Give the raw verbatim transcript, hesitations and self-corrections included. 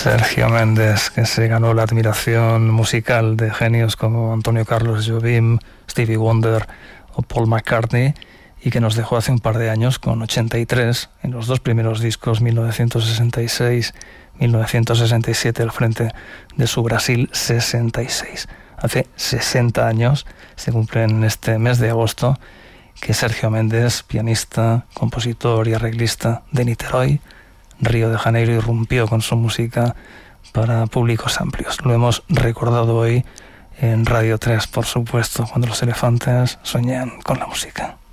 Sergio Méndez, que se ganó la admiración musical de genios como Antonio Carlos Jobim, Stevie Wonder o Paul McCartney, y que nos dejó hace un par de años con ochenta y tres, en los dos primeros discos, mil novecientos sesenta y seis, mil novecientos sesenta y siete, al frente de su Brasil sesenta y seis. Hace sesenta años, se cumplen en este mes de agosto, que Sergio Méndez, pianista, compositor y arreglista de Niterói, Río de Janeiro, irrumpió con su música para públicos amplios. Lo hemos recordado hoy en Radio tres, por supuesto, cuando los elefantes sueñan con la música.